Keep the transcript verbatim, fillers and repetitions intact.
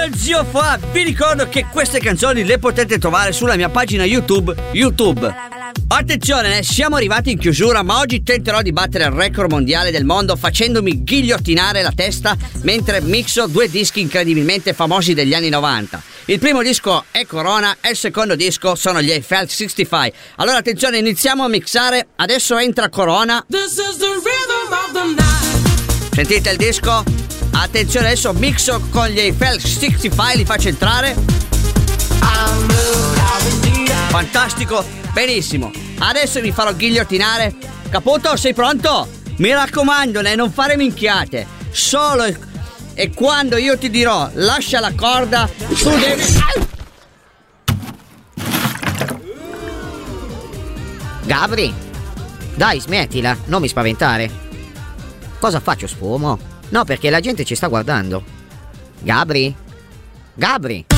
Io zio Fa, vi ricordo che queste canzoni le potete trovare sulla mia pagina YouTube YouTube. Attenzione, siamo arrivati in chiusura, ma oggi tenterò di battere il record mondiale del mondo facendomi ghigliottinare la testa mentre mixo due dischi incredibilmente famosi degli anni novanta. Il primo disco è Corona e il secondo disco sono gli Eiffel sessantacinque. Allora attenzione, iniziamo a mixare. Adesso entra Corona. Sentite il disco? Attenzione, adesso mixo con gli Eiffel sessantacinque, li faccio entrare. Fantastico, benissimo. Adesso mi farò ghigliottinare. Caputo, sei pronto? Mi raccomando, né, non fare minchiate. Solo e, e quando io ti dirò lascia la corda, tu devi... Gabri, dai, smettila, non mi spaventare. Cosa faccio, sfumo? No, perché la gente ci sta guardando. Gabri? Gabri?